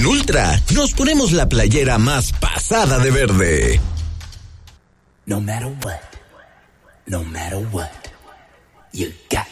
En Ultra nos ponemos la playera más pasada de verde. No matter what, you got